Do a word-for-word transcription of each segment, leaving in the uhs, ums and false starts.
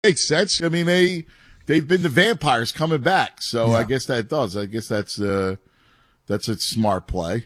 makes sense. I mean, they they've been the vampires coming back, so Yeah. I guess that does. I guess that's uh that's a smart play.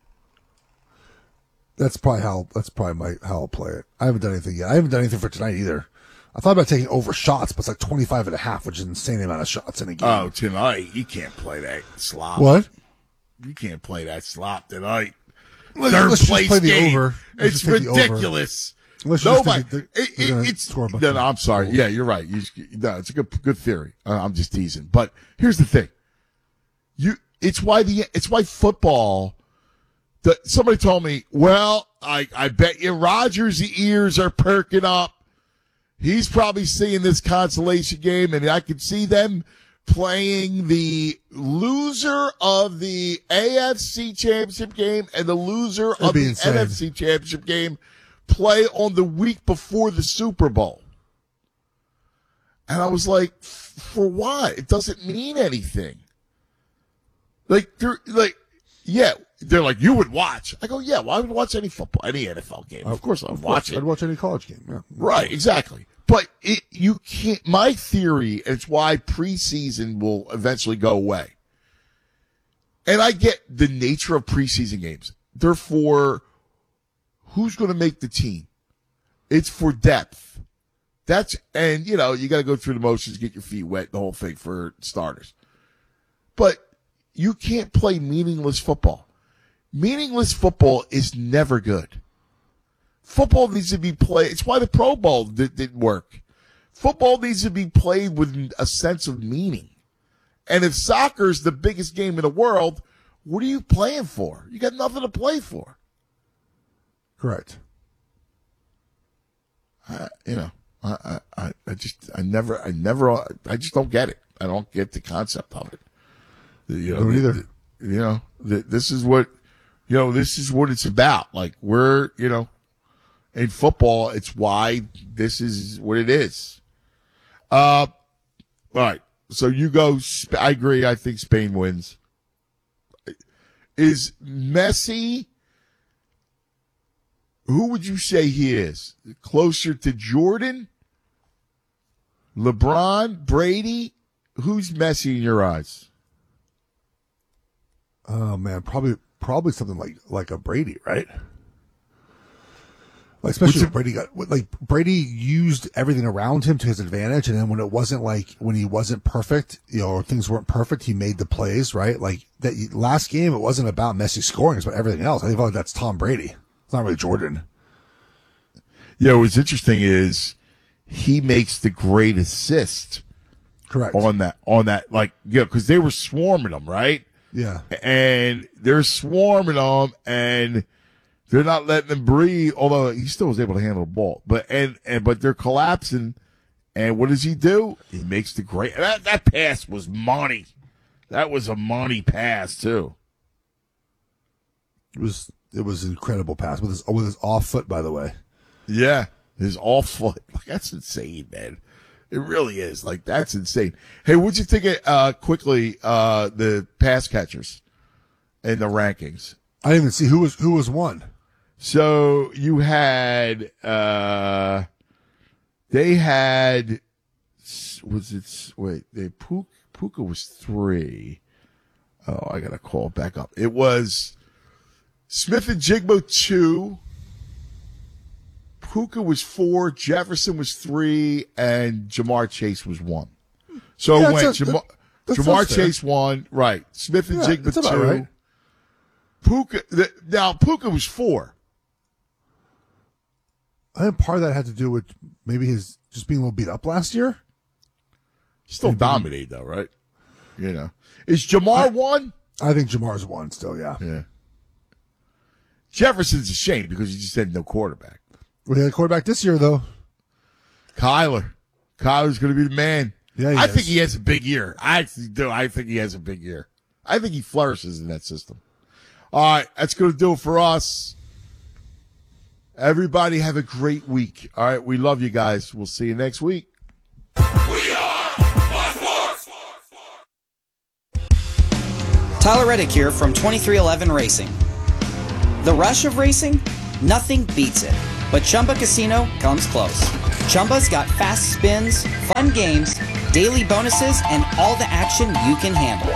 That's probably how that's probably my how I'll play it. I haven't done anything yet. I haven't done anything for tonight either. I thought about taking over shots, but it's like twenty-five and a half, which is an insane amount of shots in a game. Oh, tonight you can't play that slop. What? You can't play that slop tonight. Let's, Third let's place just play game. the over. Let's It's just take the over. ridiculous. Let's just Nobody. take the- It, they're it, gonna it's score a bunch no, of no. I'm sorry. goals. Yeah, you're right. You, no, it's a good good theory. Uh, I'm just teasing. But here's the thing. You. It's why the. It's why football. The, somebody told me, well, I, I bet you Rodgers' ears are perking up. He's probably seeing this consolation game, and I can see them playing the loser of the A F C Championship game and the loser That'd of be the insane. N F C Championship game play on the week before the Super Bowl. And I was like, for what? It doesn't mean anything. Like, they're like, yeah, they're like, you would watch. I go, yeah, well, I would watch any football, any N F L game. Of course I would watch it. I'd watch any college game. Yeah. Right, exactly. But it, you can't, my theory, and it's why preseason will eventually go away. And I get the nature of preseason games. They're for who's going to make the team. It's for depth. That's, and you know, you got to go through the motions, get your feet wet, the whole thing for starters. But you can't play meaningless football. Meaningless football is never good. Football needs to be played. It's why the Pro Bowl did, didn't work. Football needs to be played with a sense of meaning. And if soccer is the biggest game in the world, what are you playing for? You got nothing to play for. Correct. I, you know, I, I, I just, I never, I never, I just don't get it. I don't get the concept of it. You know, Don't either. the- you know, the, this is what, you know, this is what it's about. Like we're, you know, in football, it's why this is what it is. Uh, all right. So you go. Sp- I agree. I think Spain wins. Is Messi? Who would you say he is? Closer to Jordan, LeBron, Brady? Who's Messi in your eyes? Oh man, probably probably something like like a Brady, right? Like especially when Brady got like Brady used everything around him to his advantage, and then when it wasn't like when he wasn't perfect, you know, or things weren't perfect, he made the plays, right? Like that last game, it wasn't about Messi scoring; it's about everything else. I think like that's Tom Brady. It's not really Jordan. Yeah, what's interesting is he makes the great assist. Correct. On that, on that, like, yeah, because they were swarming them, right? Yeah. And they're swarming them, and they're not letting them breathe. Although he still was able to handle the ball, but and and but they're collapsing. And what does he do? He makes the great. That that pass was money. That was a money pass too. It was it was an incredible pass with his with his off foot, by the way. Yeah, his off foot. Like, that's insane, man. It really is. Like, that's insane. Hey, what'd you think of, uh, quickly, uh, the pass catchers and the rankings? I didn't even see who was, who was one. So you had, uh, they had, was it, wait, they, Puka, Puka was three. Oh, I gotta call it back up. It was Smith and Jigbo two. Puka was four, Jefferson was three, and Jamar Chase was one. So Yeah, it went that's a- Jamar, that Jamar sounds fair. Chase one, right. Smith and Yeah, Jigba that's about two. right. Puka, the, now Puka was four. I think part of that had to do with maybe his just being a little beat up last year. Still dominated though, right? You know. Is Jamar one? I think Jamar's one still, yeah. Yeah. Jefferson's a shame because he just had no quarterback. Well, he had a quarterback this year, though. Kyler. Kyler's going to be the man. Yeah, he I is. think he has a big year. I actually do. I think he has a big year. I think he flourishes in that system. All right, that's going to do it for us. Everybody have a great week. All right, we love you guys. We'll see you next week. Tyler Reddick here from twenty-three eleven Racing. The rush of racing? Nothing beats it. But Chumba Casino comes close. Chumba's got fast spins, fun games, daily bonuses, and all the action you can handle.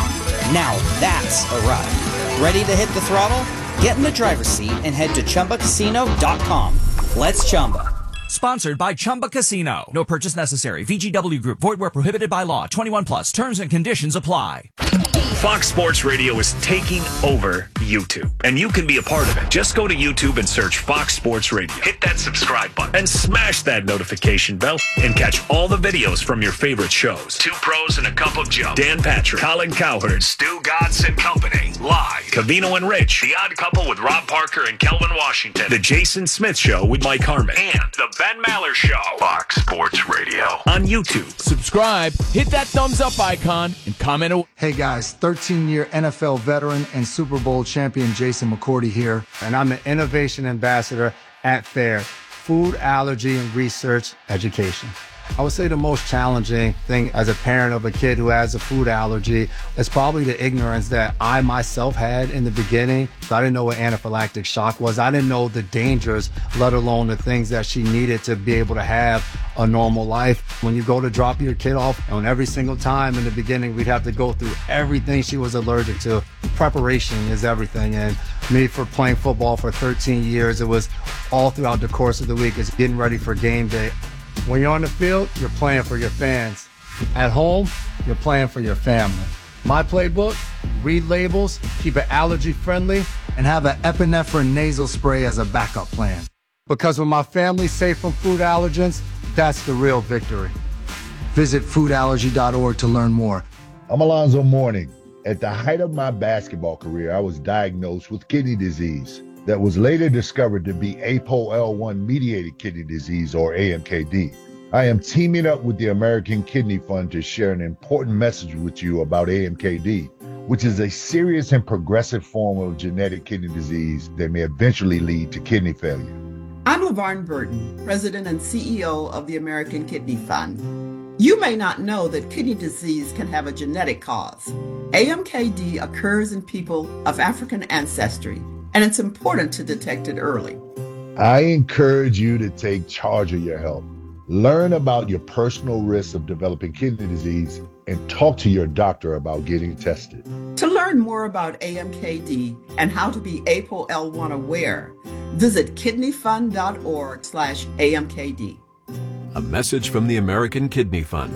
Now that's a ride. Ready to hit the throttle? Get in the driver's seat and head to Chumba Casino dot com. Let's Chumba. Sponsored by Chumba Casino. No purchase necessary. V G W Group. Void where prohibited by law. twenty-one plus. Terms and conditions apply. Fox Sports Radio is taking over YouTube, and you can be a part of it. Just go to YouTube and search Fox Sports Radio. Hit that subscribe button and smash that notification bell and catch all the videos from your favorite shows. Two Pros and a Cup of Joe. Dan Patrick, Colin Cowherd, Stu Godson Company, live. Cavino and Rich, The Odd Couple with Rob Parker and Kelvin Washington. The Jason Smith Show with Mike Harmon. And The Ben Maller Show. Fox Sports Radio on YouTube. Subscribe, hit that thumbs up icon, and comment. Hey guys, thirteen-year N F L veteran and Super Bowl champion Jason McCourty here, and I'm an innovation ambassador at FAIR, Food Allergy and Research Education. I would say the most challenging thing as a parent of a kid who has a food allergy is probably the ignorance that I myself had in the beginning. So I didn't know what anaphylactic shock was. I didn't know the dangers, let alone the things that she needed to be able to have a normal life. When you go to drop your kid off, and every single time in the beginning, we'd have to go through everything she was allergic to. Preparation is everything. And me, for playing football for thirteen years, it was all throughout the course of the week. It's getting ready for game day. When you're on the field, you're playing for your fans. At home, you're playing for your family. My playbook, read labels, keep it allergy friendly, and have an epinephrine nasal spray as a backup plan. Because when my family's safe from food allergens, that's the real victory. Visit food allergy dot org to learn more. I'm Alonzo Mourning. At the height of my basketball career, I was diagnosed with kidney disease that was later discovered to be A P O L one mediated kidney disease, or A M K D. I am teaming up with the American Kidney Fund to share an important message with you about A M K D, which is a serious and progressive form of genetic kidney disease that may eventually lead to kidney failure. I'm LaVarn Burton, President and C E O of the American Kidney Fund. You may not know that kidney disease can have a genetic cause. A M K D occurs in people of African ancestry, and it's important to detect it early. I encourage you to take charge of your health. Learn about your personal risks of developing kidney disease and talk to your doctor about getting tested. To learn more about A M K D and how to be A P O L one aware, visit kidney fund dot org slash A M K D. A message from the American Kidney Fund.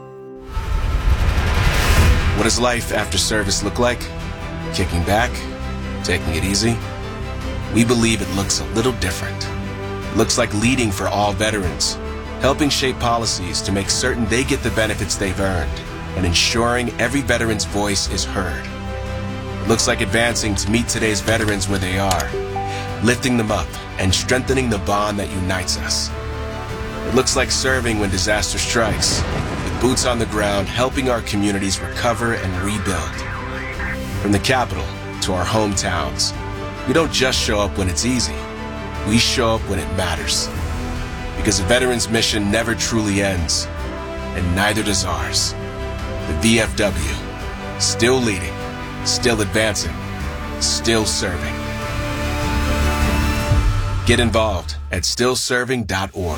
What does life after service look like? Kicking back? Taking it easy? We believe it looks a little different. It looks like leading for all veterans, helping shape policies to make certain they get the benefits they've earned, and ensuring every veteran's voice is heard. It looks like advancing to meet today's veterans where they are, lifting them up and strengthening the bond that unites us. It looks like serving when disaster strikes, with boots on the ground helping our communities recover and rebuild. From the capital to our hometowns, we don't just show up when it's easy, we show up when it matters. Because a veteran's mission never truly ends, and neither does ours. The V F W, still leading, still advancing, still serving. Get involved at still serving dot org.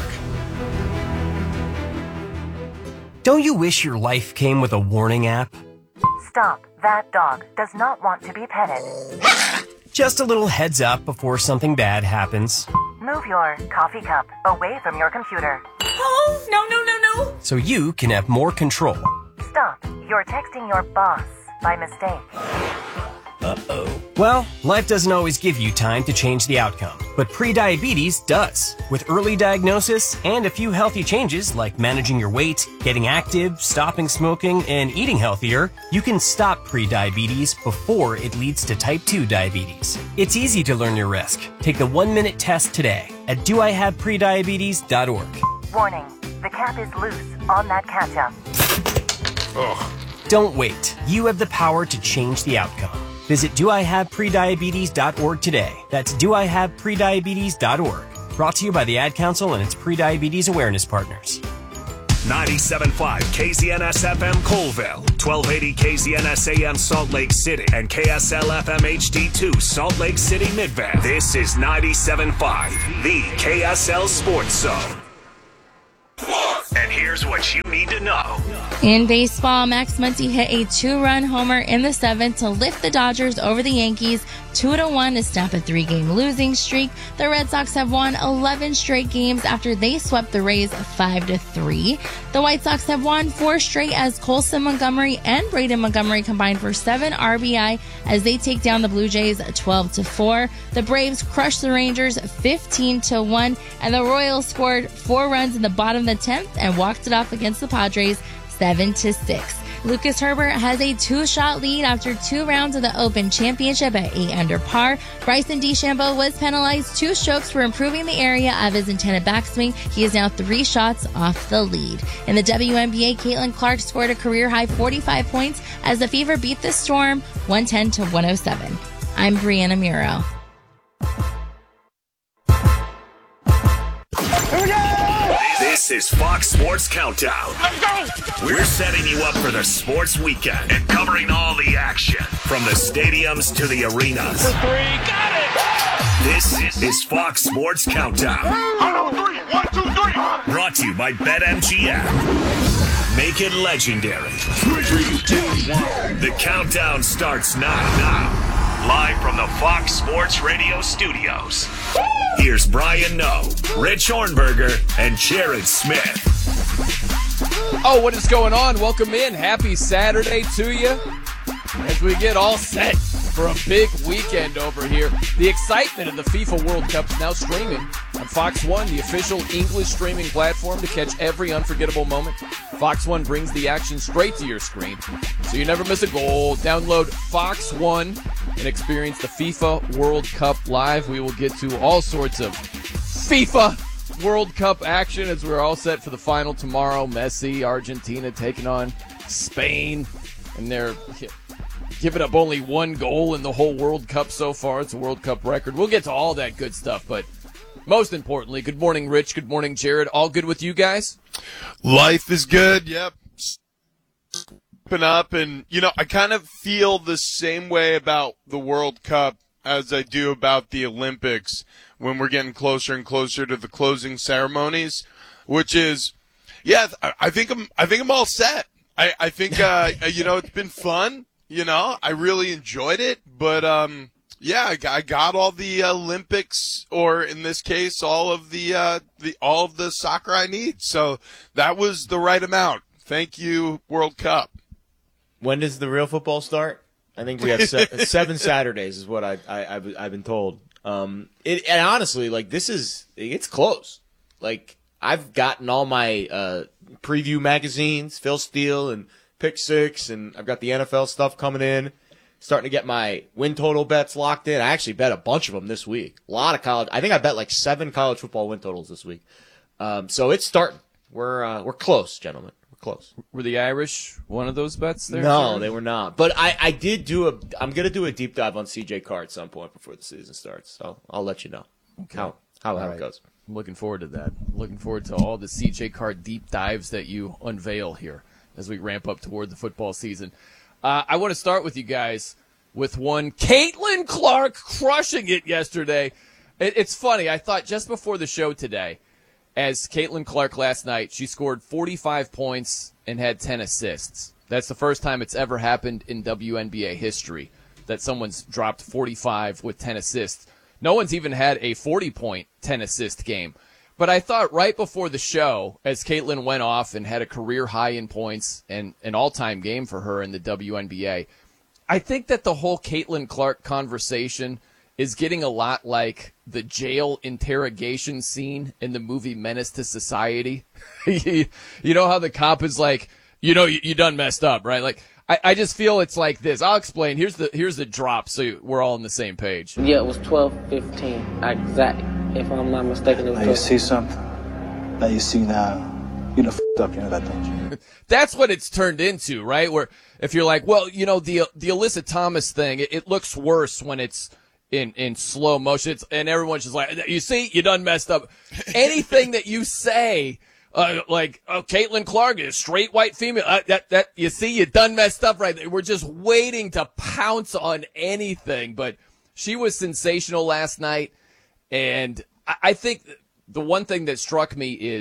Don't you wish your life came with a warning app? Stop. That dog does not want to be petted. Just a little heads up before something bad happens. Move your coffee cup away from your computer. Oh, no, no, no, no. So you can have more control. Stop. You're texting your boss by mistake. Uh-oh. Well, life doesn't always give you time to change the outcome, but prediabetes does. With early diagnosis and a few healthy changes like managing your weight, getting active, stopping smoking, and eating healthier, you can stop prediabetes before it leads to type two diabetes. It's easy to learn your risk. Take the one-minute test today at do I have prediabetes dot org. Warning, the cap is loose on that ketchup. Ugh. Don't wait. You have the power to change the outcome. Visit do I have prediabetes dot org today. That's do I have prediabetes dot org. Brought to you by the Ad Council and its prediabetes awareness partners. ninety-seven point five K Z N S F M Colville, twelve eighty K Z N S A M Salt Lake City, and K S L F M H D two Salt Lake City Midvale. This is ninety-seven point five, the K S L Sports Zone. And here's what you need to know. In baseball, Max Muncy hit a two-run homer in the seventh to lift the Dodgers over the Yankees two to one to snap a three-game losing streak. The Red Sox have won eleven straight games after they swept the Rays five to three. The White Sox have won four straight as Colson Montgomery and Braden Montgomery combined for seven R B I as they take down the Blue Jays twelve to four. The Braves crushed the Rangers fifteen to one, and the Royals scored four runs in the bottom of the tenth and walked it off against the Padres seven to six. Lucas Herbert has a two-shot lead after two rounds of the Open Championship at eight under par. Bryson DeChambeau was penalized two strokes for improving the area of his intended backswing. He is now three shots off the lead. In the W N B A, Caitlin Clark scored a career-high forty-five points as the Fever beat the Storm one ten to one oh seven. I'm Brianna Muro. Here we go! This is Fox Sports Countdown. Let's go! We're setting you up for the sports weekend and covering all the action from the stadiums to the arenas. For three, got it! This is Fox Sports Countdown. On three, one, two, three. Brought to you by BetMGM. Make it legendary. Three, two, one. The countdown starts now. Now. Live from the Fox Sports Radio studios. Here's Brian Noe, Rich Hornberger, and Jared Smith. Oh, what is going on? Welcome in. Happy Saturday to you as we get all set for a big weekend over here. The excitement of the FIFA World Cup is now streaming on Fox One, the official English streaming platform to catch every unforgettable moment. Fox One brings the action straight to your screen, so you never miss a goal. Download Fox One and experience the FIFA World Cup live. We will get to all sorts of FIFA World Cup action as we're all set for the final tomorrow. Messi, Argentina taking on Spain, and they're giving up only one goal in the whole World Cup so far. It's a World Cup record. We'll get to all that good stuff, but most importantly, good morning, Rich. Good morning, Jared. All good with you guys? Life is good. Yep. Open up, and you know, I kind of feel the same way about the World Cup as I do about the Olympics when we're getting closer and closer to the closing ceremonies, which is, yeah, I think I'm, I think I'm all set. I, I think, uh, you know, it's been fun. You know, I really enjoyed it, but, um, yeah, I got, I got all the Olympics, or in this case, all of the, uh, the, all of the soccer I need. So that was the right amount. Thank you, World Cup. When does the real football start? I think we have se- seven Saturdays is what I, I, I've, I've been told. Um, it, and honestly, like, this is, it's close. Like, I've gotten all my, uh, preview magazines, Phil Steele and Pick Six, and I've got the N F L stuff coming in. Starting to get my win total bets locked in. I actually bet a bunch of them this week. A lot of college. I think I bet like seven college football win totals this week. Um, so it's starting. We're, uh, we're close, gentlemen. Close. Were the Irish one of those bets there? No, Jared? they were not. But I, I did do a, I'm going to do a deep dive on C J Carr at some point before the season starts. So I'll let you know okay. how, how, how right. it goes. I'm looking forward to that. Looking forward to all the C J Carr deep dives that you unveil here as we ramp up toward the football season. Uh, I want to start with you guys with one. Caitlin Clark crushing it yesterday. It, it's funny. I thought just before the show today, as Caitlin Clark last night, she scored forty-five points and had ten assists. That's the first time it's ever happened in W N B A history that someone's dropped forty-five with ten assists. No one's even had a forty-point, ten-assist game. But I thought right before the show, as Caitlin went off and had a career high in points and an all-time game for her in the W N B A, I think that the whole Caitlin Clark conversation is getting a lot like the jail interrogation scene in the movie Menace to Society. You know how the cop is like, you know, you, you done messed up, right? Like, I, I just feel it's like this. I'll explain. Here's the here's the drop so we're all on the same page. Yeah, it was twelve fifteen. Exactly. If I'm not mistaken, it was now you see something that you see now. You know, f***ed up, you know that, don't you? That's what it's turned into, right? Where if you're like, well, you know, the the Alyssa Thomas thing, it, it looks worse when it's in, in slow motion. It's, and everyone's just like, you see, you done messed up. Anything that you say, uh, like, oh, Caitlin Clark is straight white female, uh, that, that, you see, you done messed up right there. We're just waiting to pounce on anything. But she was sensational last night. And I, I think the one thing that struck me is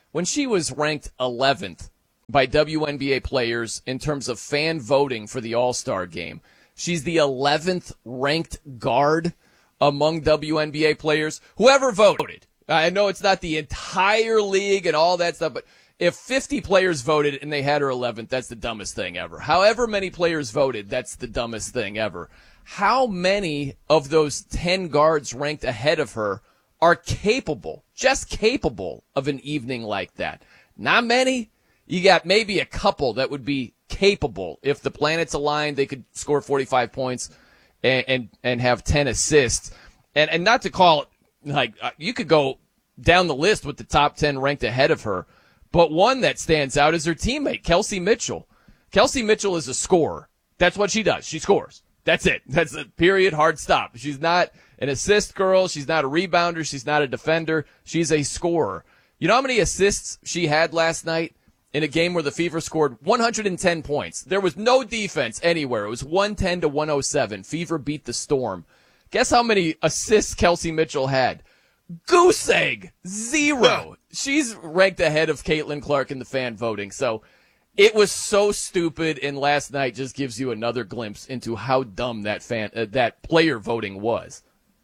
when she was ranked eleventh by W N B A players in terms of fan voting for the All-Star game. She's the eleventh ranked guard among W N B A players. Whoever voted, I know it's not the entire league and all that stuff, but if fifty players voted and they had her eleventh, that's the dumbest thing ever. However many players voted, that's the dumbest thing ever. How many of those ten guards ranked ahead of her are capable, just capable of an evening like that? Not many. You got maybe a couple that would be capable. If the planets aligned, they could score forty-five points and and, and have ten assists. And and not to call it, like, uh, you could go down the list with the top ten ranked ahead of her, but one that stands out is her teammate, Kelsey Mitchell. Kelsey Mitchell is a scorer. That's what she does. She scores. That's it. That's a period, hard stop. She's not an assist girl. She's not a rebounder. She's not a defender. She's a scorer. You know how many assists she had last night in a game where the Fever scored one hundred ten points? There was no defense anywhere. It was one ten to one oh seven. Fever beat the Storm. Guess how many assists Kelsey Mitchell had? Goose egg. Zero. She's ranked ahead of Caitlin Clark in the fan voting. So it was so stupid, and last night just gives you another glimpse into how dumb that fan, uh, that player voting was.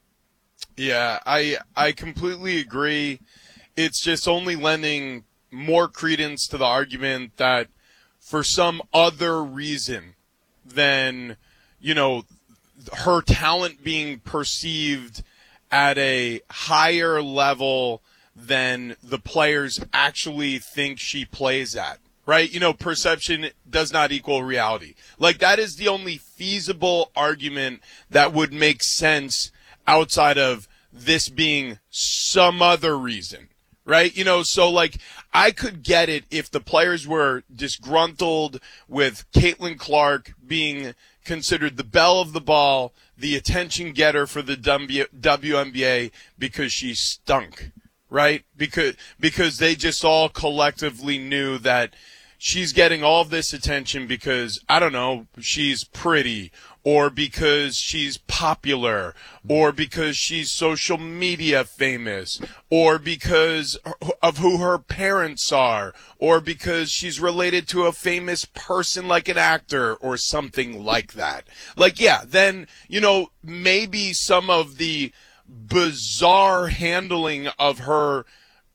Yeah, I I completely agree. It's just only lending more credence to the argument that for some other reason than, you know, her talent being perceived at a higher level than the players actually think she plays at, right? You know, perception does not equal reality. Like, that is the only feasible argument that would make sense outside of this being some other reason, right? You know, so, like, I could get it if the players were disgruntled with Caitlin Clark being considered the belle of the ball, the attention getter for the W N B A because she stunk, right? Because because they just all collectively knew that she's getting all of this attention because, I don't know, she's pretty, or because she's popular, or because she's social media famous, or because of who her parents are, or because she's related to a famous person like an actor or something like that. Like, yeah, then, you know, maybe some of the bizarre handling of her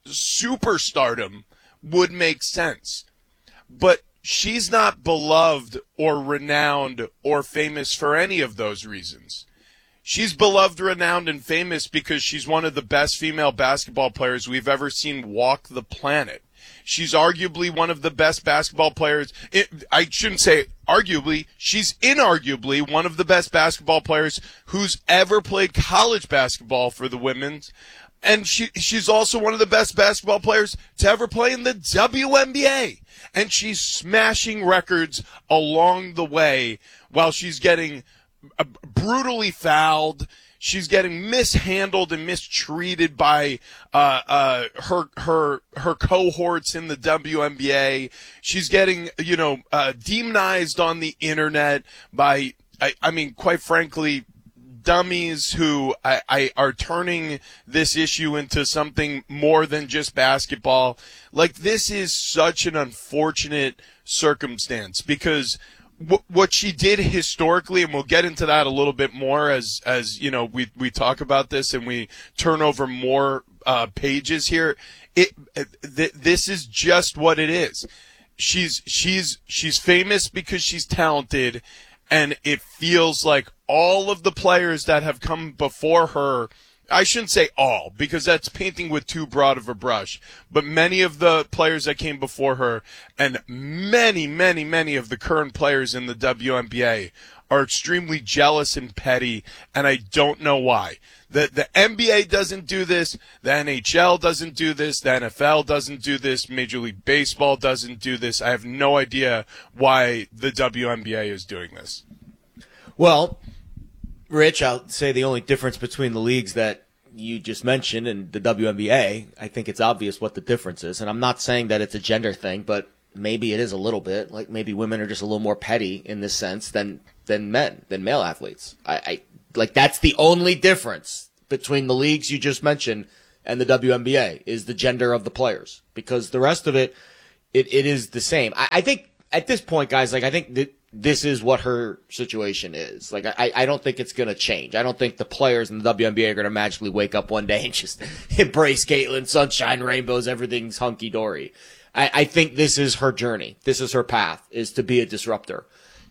superstardom would make sense. But she's not beloved or renowned or famous for any of those reasons. She's beloved, renowned, and famous because she's one of the best female basketball players we've ever seen walk the planet. She's arguably one of the best basketball players. I shouldn't say arguably. She's inarguably one of the best basketball players who's ever played college basketball for the women's. And she she's also one of the best basketball players to ever play in the W N B A. And she's smashing records along the way while she's getting uh, brutally fouled. She's getting mishandled and mistreated by uh, uh, her her her cohorts in the W N B A. She's getting, you know, uh, demonized on the internet by, I, I mean, quite frankly, dummies who I, I are turning this issue into something more than just basketball. Like, this is such an unfortunate circumstance because w- what she did historically, and we'll get into that a little bit more as, as you know, we, we talk about this and we turn over more uh, pages here. It th- this is just what it is. She's she's she's famous because she's talented. And it feels like all of the players that have come before her, I shouldn't say all, because that's painting with too broad of a brush, but many of the players that came before her and many, many, many of the current players in the W N B A are extremely jealous and petty, and I don't know why. The the N B A doesn't do this, the N H L doesn't do this, the N F L doesn't do this, Major League Baseball doesn't do this. I have no idea why the W N B A is doing this. Well, Rich, I'll say the only difference between the leagues that you just mentioned and the W N B A, I think it's obvious what the difference is. And I'm not saying that it's a gender thing, but maybe it is a little bit. Like, maybe women are just a little more petty in this sense than than men, than male athletes. I, I like that's the only difference between the leagues you just mentioned and the W N B A is the gender of the players, because the rest of it, it, it is the same. I, I think at this point, guys, like I think that this is what her situation is. Like I, I don't think it's going to change. I don't think the players in the W N B A are going to magically wake up one day and just embrace Caitlin, sunshine, rainbows, everything's hunky dory. I, I think this is her journey. This is her path, is to be a disruptor.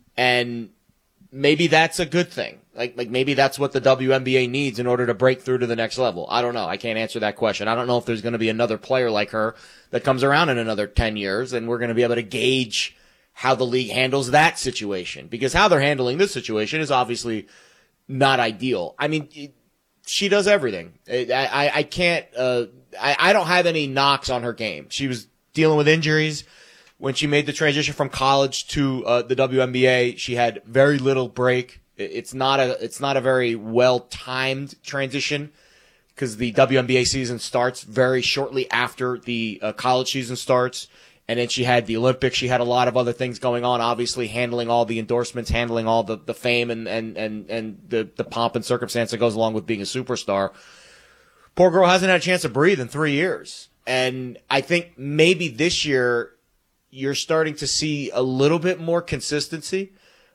And maybe that's a good thing. Like, like maybe that's what the W N B A needs in order to break through to the next level. I don't know. I can't answer that question. I don't know if there's going to be another player like her that comes around in another ten years, and we're going to be able to gauge how the league handles that situation, because how they're handling this situation is obviously not ideal. I mean, it, she does everything. I, I, I can't, uh, I, I don't have any knocks on her game. She was dealing with injuries when she made the transition from college to, uh, the W N B A. She had very little break. It's not a, it's not a very well timed transition, because the W N B A season starts very shortly after the uh, college season starts. And then she had the Olympics. She had a lot of other things going on, obviously handling all the endorsements, handling all the, the fame and, and, and, and the, the pomp and circumstance that goes along with being a superstar. Poor girl hasn't had a chance to breathe in three years. And I think maybe this year you're starting to see a little bit more consistency.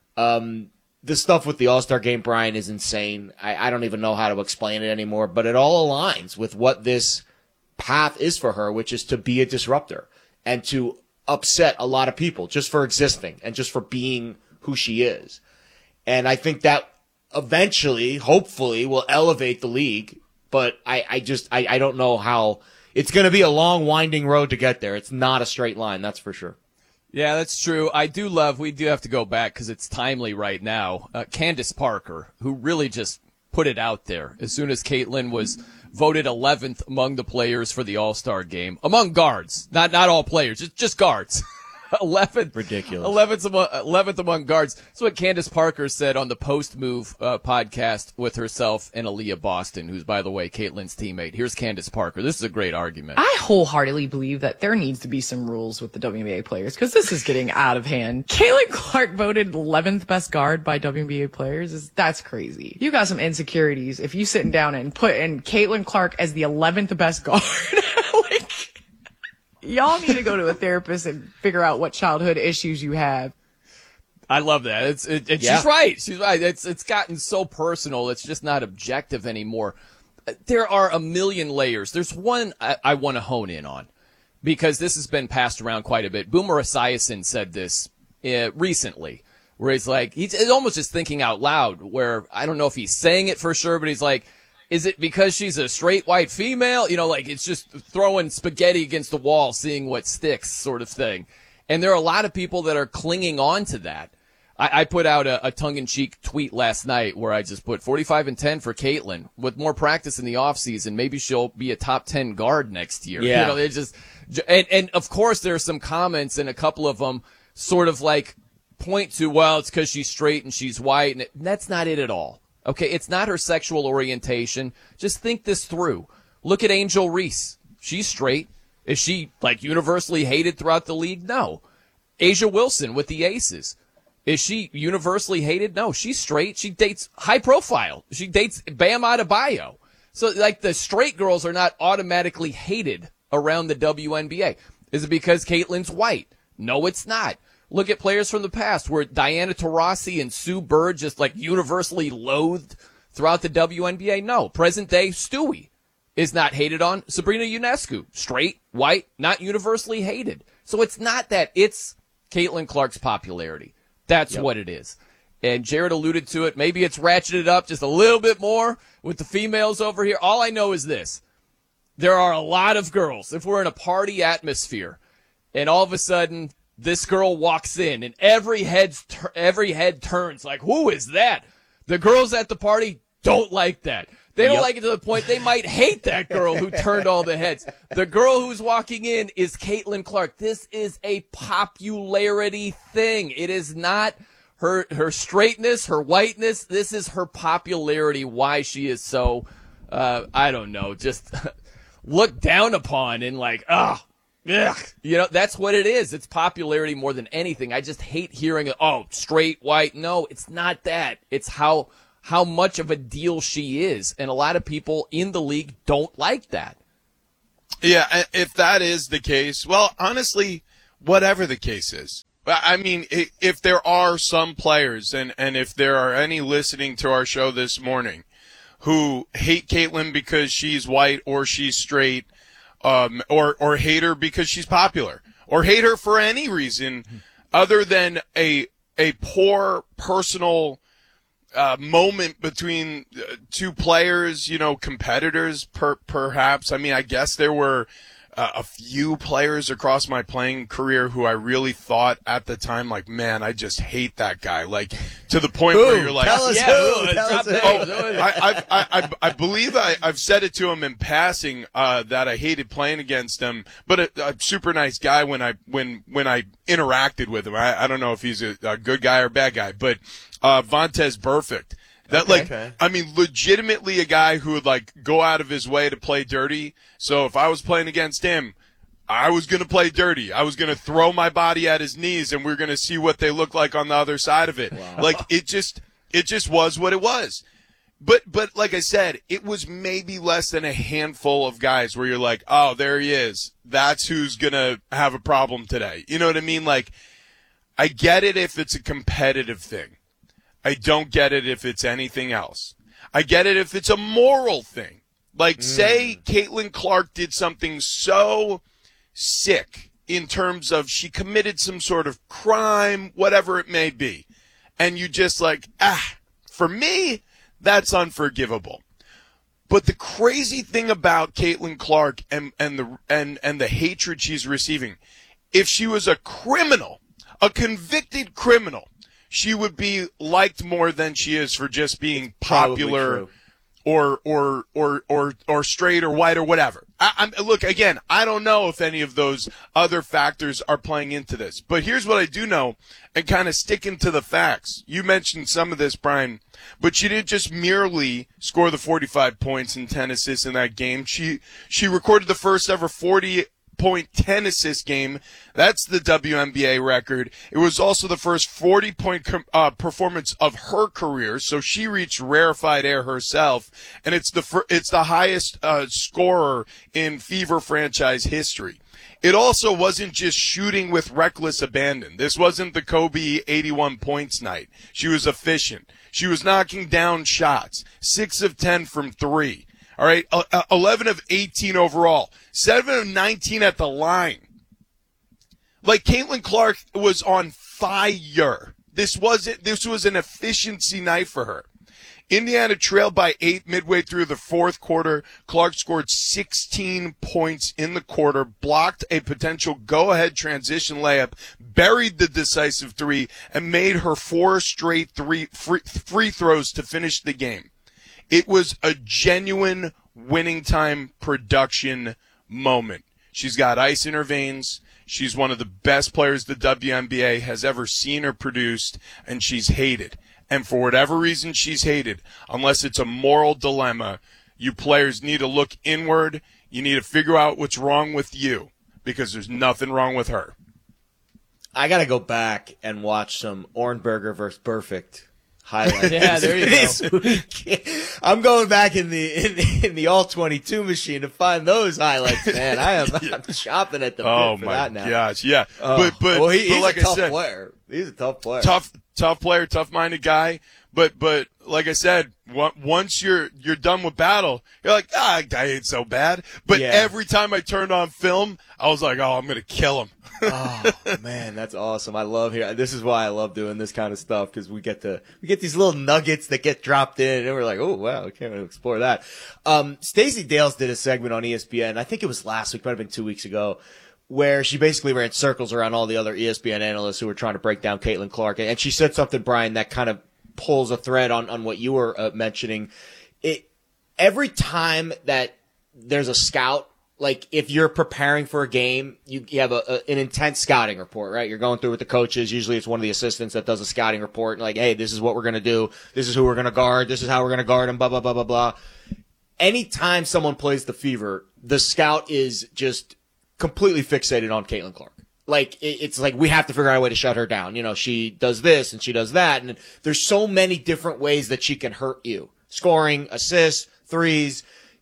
Um, the stuff with the All-Star game, Brian, is insane. I, I don't even know how to explain it anymore, but it all aligns with what this path is for her, which is to be a disruptor and to upset a lot of people just for existing and just for being who she is. And I think that eventually, hopefully, will elevate the league. But I, I just, I, I don't know how. It's going to be a long, winding road to get there. It's not a straight line, that's for sure. Yeah, that's true. I do love, we do have to go back because it's timely right now, uh, Candace Parker, who really just put it out there as soon as Caitlin was voted eleventh among the players for the All-Star game. Among guards. Not not all players, just, just guards. eleventh. Ridiculous. eleventh among, eleventh among guards. That's what Candace Parker said on the Post Move uh, podcast with herself and Aaliyah Boston, who's, by the way, Caitlin's teammate. Here's Candace Parker. This is a great argument. I wholeheartedly believe that there needs to be some rules with the W N B A players, because this is getting out of hand. Caitlin Clark voted eleventh best guard by W N B A players. Is That's crazy. You got some insecurities if you sitting down and put in Caitlin Clark as the eleventh best guard. Like, y'all need to go to a therapist and figure out what childhood issues you have. I love that. It's it, it, Yeah. She's right. She's right. It's it's gotten so personal. It's just not objective anymore. There are a million layers. There's one I, I want to hone in on, because this has been passed around quite a bit. Boomer Esiason said this uh, recently, where he's like, he's it's almost just thinking out loud, where I don't know if he's saying it for sure, but he's like, is it because she's a straight white female? You know, like it's just throwing spaghetti against the wall, seeing what sticks sort of thing. And there are a lot of people that are clinging on to that. I, I put out a, a tongue-in-cheek tweet last night where I just put forty-five and ten for Caitlin. With more practice in the offseason, maybe she'll be a top ten guard next year. Yeah. You know, it's just, and, and of course there are some comments, and a couple of them sort of like point to, well, it's because she's straight and she's white, and it, that's not it at all. Okay, it's not her sexual orientation. Just think this through. Look at Angel Reese. She's straight. Is she, like, universally hated throughout the league? No. Asia Wilson with the Aces. Is she universally hated? No. She's straight. She dates high profile. She dates Bam Adebayo. So, like, the straight girls are not automatically hated around the W N B A. Is it because Caitlin's white? No, it's not. Look at players from the past where Diana Taurasi and Sue Bird just like universally loathed throughout the W N B A. No. Present day Stewie is not hated on. Sabrina Ionescu, straight, white, not universally hated. So it's not that. It's Caitlin Clark's popularity. That's Yep. what it is. And Jared alluded to it. Maybe it's ratcheted up just a little bit more with the females over here. All I know is this. There are a lot of girls. If we're in a party atmosphere and all of a sudden this girl walks in and every head, every head turns like, who is that? The girls at the party don't like that. They don't Yep. like it to the point they might hate that girl who turned all the heads. The girl who's walking in is Caitlin Clark. This is a popularity thing. It is not her her straightness, her whiteness. This is her popularity, why she is so, uh, I don't know, just looked down upon and like, ah, ugh. You know, that's what it is. It's popularity more than anything. I just hate hearing, oh, straight, white. No, it's not that. It's how how much of a deal she is. And a lot of people in the league don't like that. Yeah, if that is the case, well, honestly, whatever the case is. I mean, if there are some players, and, and if there are any listening to our show this morning who hate Caitlyn because she's white or she's straight, um, or, or hate her because she's popular, or hate her for any reason other than a, a poor personal uh, moment between two players, you know, competitors per, perhaps. I mean, I guess there were uh, a few players across my playing career who I really thought at the time, like, man, I just hate that guy. Like, to the point Who? where you're like, Tell us yeah, who. Tell us who. Oh, I, I, I, I, I believe I, I've said it to him in passing, uh, that I hated playing against him, but a, a super nice guy when I, when, when I interacted with him. I, I don't know if he's a, a good guy or bad guy, but, uh, Vontaze Burfict. That, Okay. like, Okay. I mean, legitimately a guy who would, like, go out of his way to play dirty. So if I was playing against him, I was going to play dirty. I was going to throw my body at his knees, and we are going to see what they look like on the other side of it. Wow. Like, it just, it just was what it was. But, but like I said, it was maybe less than a handful of guys where you're like, oh, there he is. That's who's going to have a problem today. You know what I mean? Like, I get it if it's a competitive thing. I don't get it if it's anything else. I get it if it's a moral thing. Like, mm. say Caitlin Clark did something so sick in terms of she committed some sort of crime, whatever it may be. And you just like, ah, for me, that's unforgivable. But the crazy thing about Caitlin Clark and, and the, and, and the hatred she's receiving, if she was a criminal, a convicted criminal, she would be liked more than she is for just being popular or, or, or, or, or straight or white or whatever. I, I'm, look, again, I don't know if any of those other factors are playing into this, but here's what I do know, and kind of sticking to the facts. You mentioned some of this, Brian, but she didn't just merely score the forty-five points and ten assists in that game. She, she recorded the first ever forty point ten assist game. That's the W N B A record. It was also the first forty point com- uh, performance of her career, so she reached rarefied air herself, and it's the fir- it's the highest uh, scorer in Fever franchise history. It also wasn't just shooting with reckless abandon. This wasn't the Kobe eighty-one points night. She was efficient. She was knocking down shots, six of ten from three. All right, uh, eleven of eighteen overall, seven of nineteen at the line. Like, Caitlin Clark was on fire. This wasn't. This was an efficiency night for her. Indiana trailed by eight midway through the fourth quarter. Clark scored sixteen points in the quarter, blocked a potential go-ahead transition layup, buried the decisive three, and made her four straight three free, free throws to finish the game. It was a genuine winning time production moment. She's got ice in her veins. She's one of the best players the W N B A has ever seen or produced, and she's hated. And for whatever reason she's hated, unless it's a moral dilemma, you players need to look inward. You need to figure out what's wrong with you, because there's nothing wrong with her. I got to go back and watch some Ornberger versus Burfict highlights. Yeah, there you this go. week. I'm going back in the in the, in the all twenty-two machine to find those highlights, man. I am I'm chopping at the bit Oh for my that now. gosh, yeah. Oh. But but, well, he, but he's like a tough I said, player. He's a tough player. tough tough player, tough-minded guy. But but like I said, once you're you're done with battle, you're like, ah, that guy ain't so bad. But Yeah. every time I turned on film, I was like, oh, I'm gonna kill him. Oh man, that's awesome. I love here. This is why I love doing this kind of stuff, because we get to we get these little nuggets that get dropped in, and we're like, oh wow, I can't really explore that. Um, Stacey Dales did a segment on E S P N. I think it was last week, might have been two weeks ago, where she basically ran circles around all the other E S P N analysts who were trying to break down Caitlin Clark, and she said something, Brian, that kind of pulls a thread on on what you were uh, mentioning. It every time that there's a scout. Like, if you're preparing for a game, you, you have a, a, an intense scouting report, right? You're going through with the coaches. Usually it's one of the assistants that does a scouting report. Like, hey, this is what we're going to do. This is who we're going to guard. This is how we're going to guard them, blah, blah, blah, blah, blah. Anytime someone plays the Fever, the scout is just completely fixated on Caitlin Clark. Like, it, it's like, we have to figure out a way to shut her down. You know, she does this and she does that. And there's so many different ways that she can hurt you. Scoring, assists, threes.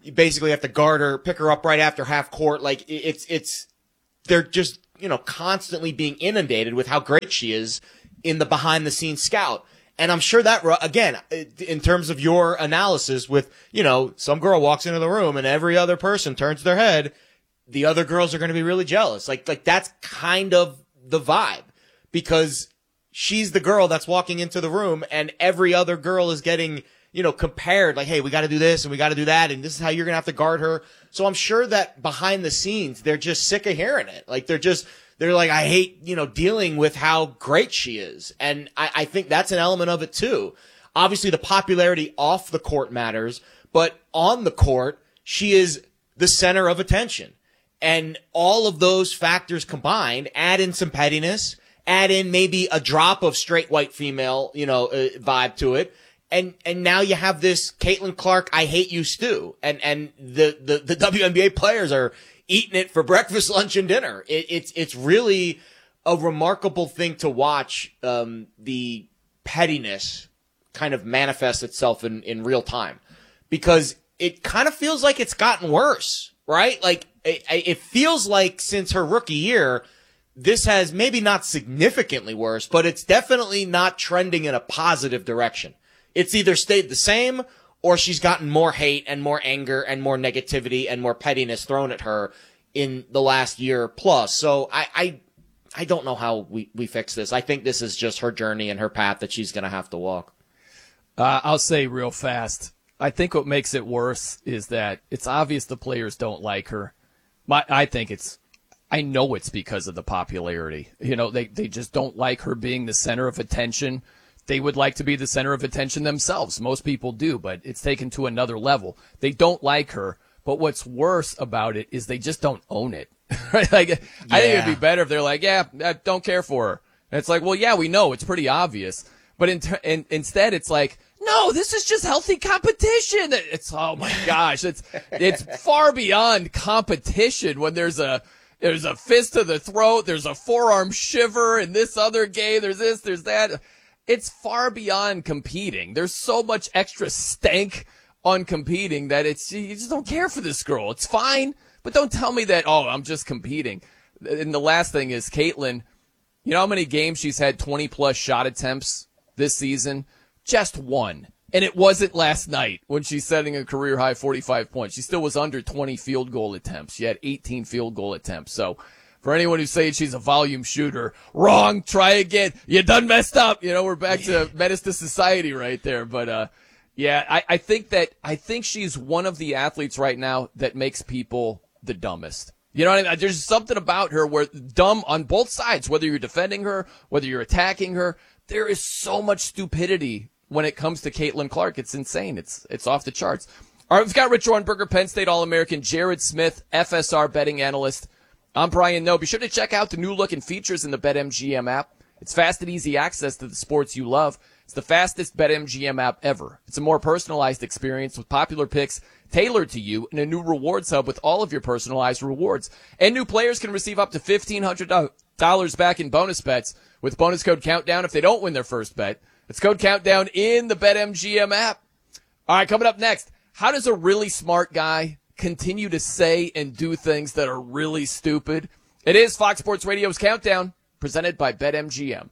you basically have to guard her, pick her up right after half court. Like it's, it's, they're just, you know, constantly being inundated with how great she is in the behind the scenes scout. And I'm sure that, again, in terms of your analysis with, you know, some girl walks into the room and every other person turns their head, the other girls are going to be really jealous. Like, like that's kind of the vibe, because she's the girl that's walking into the room and every other girl is getting, you know, compared like, hey, we got to do this and we got to do that. And this is how you're going to have to guard her. So I'm sure that behind the scenes, they're just sick of hearing it. Like they're just, they're like, I hate, you know, dealing with how great she is. And I, I think that's an element of it too. Obviously the popularity off the court matters, but on the court, she is the center of attention. And all of those factors combined, add in some pettiness, add in maybe a drop of straight white female, you know, uh, vibe to it. And, and now you have this Caitlin Clark, I hate you stew. And, and the, the, the W N B A players are eating it for breakfast, lunch, and dinner. It, it's, it's really a remarkable thing to watch, um, the pettiness kind of manifest itself in, in real time, because it kind of feels like it's gotten worse, right? Like it, it feels like since her rookie year, this has maybe not significantly worse, but it's definitely not trending in a positive direction. It's either stayed the same or she's gotten more hate and more anger and more negativity and more pettiness thrown at her in the last year plus. So I, I, I don't know how we, we fix this. I think this is just her journey and her path that she's going to have to walk. Uh, I'll say real fast. I think what makes it worse is that it's obvious the players don't like her. My, I think it's, I know it's because of the popularity. You know, they, they just don't like her being the center of attention. They would like to be the center of attention themselves. Most people do, but it's taken to another level. They don't like her, but what's worse about it is they just don't own it. Right? Like, yeah. I think it'd be better if they're like, yeah, I don't care for her. And it's like, well, yeah, we know. It's pretty obvious. But in, in, instead, it's like, no, this is just healthy competition. It's, oh my gosh, it's, it's far beyond competition when there's a, there's a fist to the throat, there's a forearm shiver in this other game, there's this, there's that. It's far beyond competing. There's so much extra stank on competing that it's, you just don't care for this girl. It's fine, but don't tell me that, oh, I'm just competing. And the last thing is Caitlin, you know how many games she's had twenty plus shot attempts this season? Just one. And it wasn't last night when she's setting a career high forty-five points. She still was under twenty field goal attempts. She had eighteen field goal attempts. So for anyone who's saying she's a volume shooter, wrong. Try again. You done messed up. You know, we're back to menace to society right there. But, uh, yeah, I, I think that, I think she's one of the athletes right now that makes people the dumbest. You know what I mean? There's something about her where dumb on both sides, whether you're defending her, whether you're attacking her, there is so much stupidity when it comes to Caitlin Clark. It's insane. It's, it's off the charts. All right, we've got Rich Ornberger, Penn State All-American, Jared Smith, F S R betting analyst. I'm Brian Noe. Be sure to check out the new look and features in the BetMGM app. It's fast and easy access to the sports you love. It's the fastest BetMGM app ever. It's a more personalized experience with popular picks tailored to you and a new rewards hub with all of your personalized rewards. And new players can receive up to fifteen hundred dollars back in bonus bets with bonus code Countdown if they don't win their first bet. It's code Countdown in the BetMGM app. All right, coming up next, how does a really smart guy continue to say and do things that are really stupid? It is Fox Sports Radio's Countdown, presented by BetMGM.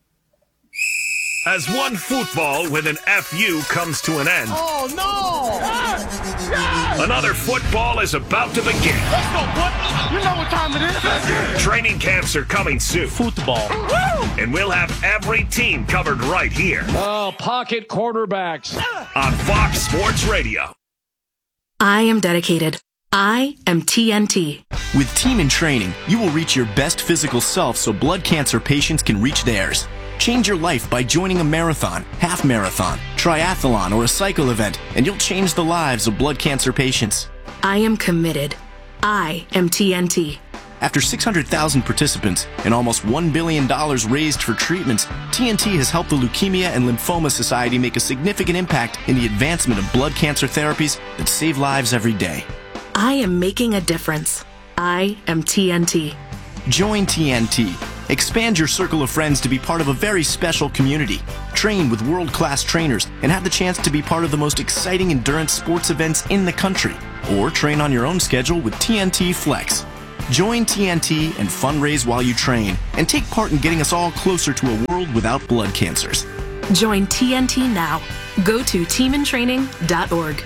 As one football with an F U comes to an end. Oh, no! Yes! Yes! Another football is about to begin. Let's go, boy! You know what time it is. Training camps are coming soon. Football. And we'll have every team covered right here. Oh, pocket quarterbacks. On Fox Sports Radio. I am dedicated. I am T N T. With Team in Training, you will reach your best physical self so blood cancer patients can reach theirs. Change your life by joining a marathon, half marathon, triathlon, or a cycle event, and you'll change the lives of blood cancer patients. I am committed. I am T N T. After six hundred thousand participants and almost one billion dollars raised for treatments, T N T has helped the Leukemia and Lymphoma Society make a significant impact in the advancement of blood cancer therapies that save lives every day. I am making a difference. I am T N T. Join T N T. Expand your circle of friends to be part of a very special community. Train with world-class trainers and have the chance to be part of the most exciting endurance sports events in the country. or train on your own schedule with T N T Flex. Join T N T and fundraise while you train and take part in getting us all closer to a world without blood cancers. Join T N T now. Go to team in training dot org.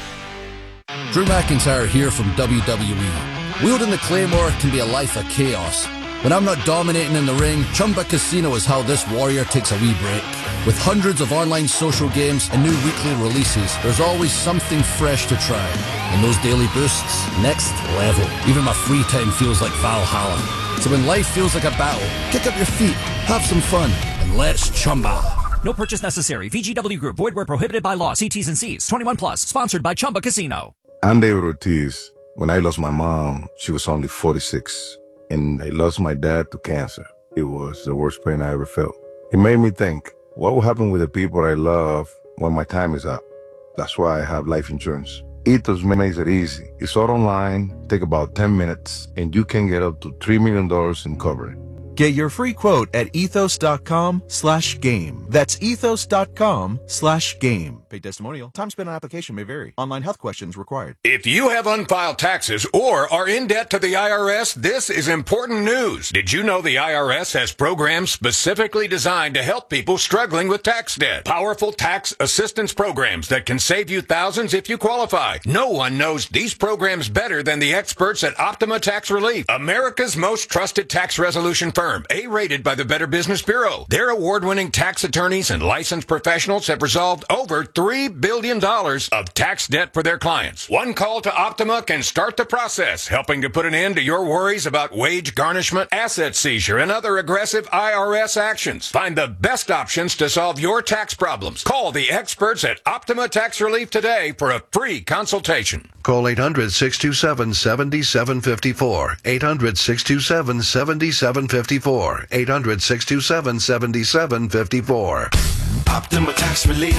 Drew McIntyre here from W W E. Wielding the Claymore can be a life of chaos. When I'm not dominating in the ring, Chumba Casino is how this warrior takes a wee break. With hundreds of online social games and new weekly releases, there's always something fresh to try. And those daily boosts, next level. Even my free time feels like Valhalla. So when life feels like a battle, kick up your feet, have some fun, and let's chumba. No purchase necessary. V G W Group. Void where prohibited by law. See T's and C's. twenty-one plus. Sponsored by Chumba Casino. I'm David Ortiz. When I lost my mom, she was only forty-six. And I lost my dad to cancer. It was the worst pain I ever felt. It made me think, what will happen with the people I love when my time is up? That's why I have life insurance. Ethos makes it easy. It's all online, take about ten minutes, and you can get up to three million dollars in coverage. Get your free quote at ethos.com slash game. That's ethos.com slash game. Paid testimonial. Time spent on application may vary. Online health questions required. If you have unfiled taxes or are in debt to the I R S, this is important news. Did you know the I R S has programs specifically designed to help people struggling with tax debt? Powerful tax assistance programs that can save you thousands if you qualify. No one knows these programs better than the experts at Optima Tax Relief, America's most trusted tax resolution firm. A-rated by the Better Business Bureau. Their award-winning tax attorneys and licensed professionals have resolved over three billion dollars of tax debt for their clients. One call to Optima can start the process, helping to put an end to your worries about wage garnishment, asset seizure, and other aggressive I R S actions. Find the best options to solve your tax problems. Call the experts at Optima Tax Relief today for a free consultation. Call eight hundred, six two seven, seven seven five four. eight hundred, six two seven, seven seven five four. eight hundred, six two seven, seven seven five four. Optima Tax Relief.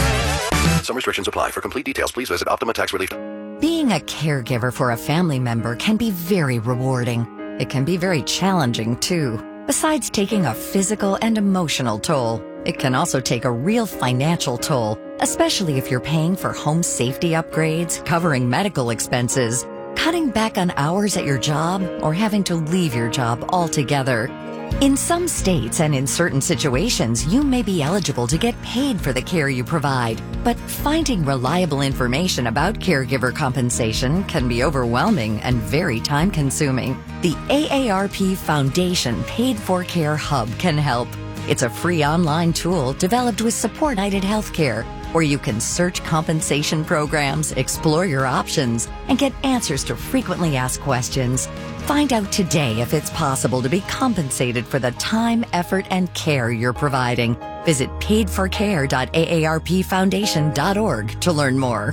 Some restrictions apply. For complete details, please visit Optima Tax Relief. Being a caregiver for a family member can be very rewarding. It can be very challenging, too. Besides taking a physical and emotional toll, it can also take a real financial toll, especially if you're paying for home safety upgrades, covering medical expenses, cutting back on hours at your job, or having to leave your job altogether. In some states and in certain situations, you may be eligible to get paid for the care you provide, but finding reliable information about caregiver compensation can be overwhelming and very time-consuming. The A A R P Foundation Paid for Care Hub can help. It's a free online tool developed with Support United Healthcare, where you can search compensation programs, explore your options, and get answers to frequently asked questions. Find out today if it's possible to be compensated for the time, effort, and care you're providing. Visit paid for care dot A A R P foundation dot org to learn more.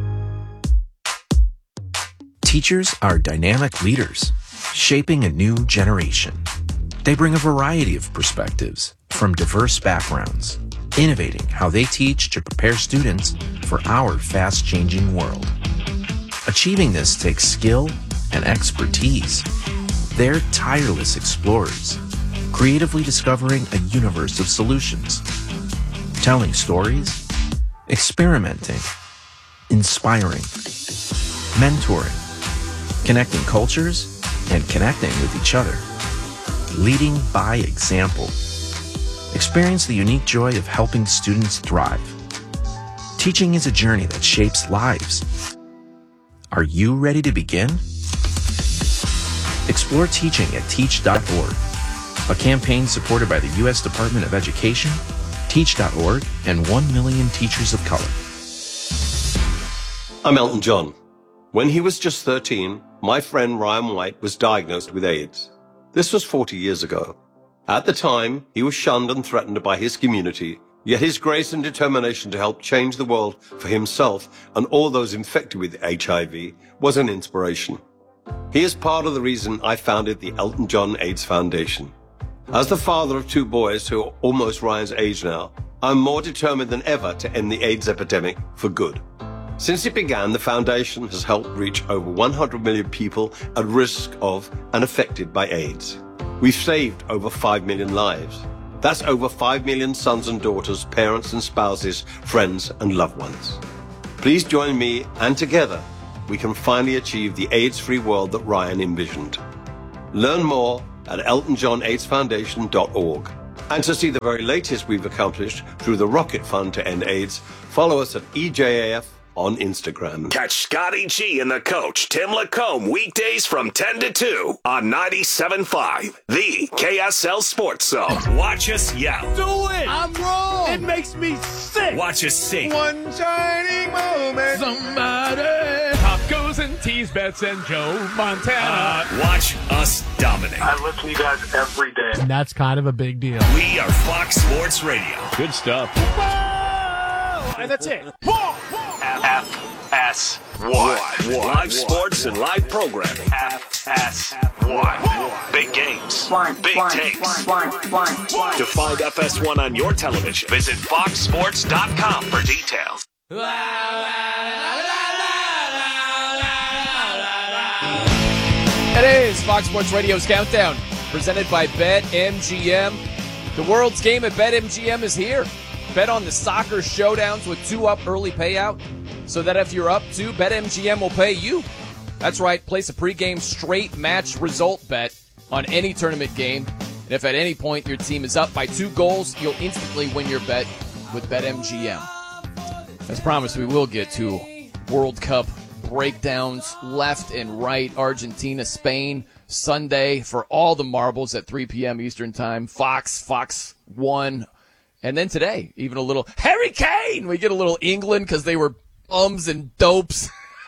Teachers are dynamic leaders, shaping a new generation. They bring a variety of perspectives from diverse backgrounds, innovating how they teach to prepare students for our fast-changing world. Achieving this takes skill and expertise. They're tireless explorers, creatively discovering a universe of solutions, telling stories, experimenting, inspiring, mentoring, connecting cultures, and connecting with each other, leading by example. Experience the unique joy of helping students thrive. Teaching is a journey that shapes lives. Are you ready to begin? Explore teaching at teach dot org, a campaign supported by the U S Department of Education, teach dot org, and one million teachers of color. I'm Elton John. When he was just thirteen, my friend Ryan White was diagnosed with AIDS. This was forty years ago. At the time, he was shunned and threatened by his community, yet his grace and determination to help change the world for himself and all those infected with H I V was an inspiration. He is part of the reason I founded the Elton John AIDS Foundation. As the father of two boys who are almost Ryan's age now, I'm more determined than ever to end the AIDS epidemic for good. Since it began, the foundation has helped reach over one hundred million people at risk of and affected by AIDS. We've saved over five million lives. That's over five million sons and daughters, parents and spouses, friends and loved ones. Please join me and together we can finally achieve the AIDS-free world that Ryan envisioned. Learn more at elton john aids foundation dot org. And to see the very latest we've accomplished through the Rocket Fund to End AIDS, follow us at E J A F on Instagram. Catch Scotty G and the coach, Tim Lacombe, weekdays from ten to two on ninety-seven point five, the K S L Sports Zone. Watch us yell. Do it! I'm wrong! It makes me sick! Watch us sing. One shining moment. Somebody. Top goes and tease bets and Joe Montana. Uh, watch us dominate. I listen to you guys every day. And that's kind of a big deal. We are Fox Sports Radio. Good stuff. And that's it. F S one. Live sports and live programming. F S one. Big games. Big takes. To find F S one on your television, visit fox sports dot com for details. It is Fox Sports Radio's Countdown, presented by BetMGM. The world's game at BetMGM is here. Bet on the soccer showdowns with two up early payout, so that if you're up two, BetMGM will pay you. That's right, place a pregame straight match result bet on any tournament game. And if at any point your team is up by two goals, you'll instantly win your bet with BetMGM. As promised, we will get to World Cup breakdowns left and right. Argentina, Spain, Sunday for all the marbles at three p.m. Eastern Time. Fox, Fox one. And then today, even a little Harry Kane. We get a little England because they were bums and dopes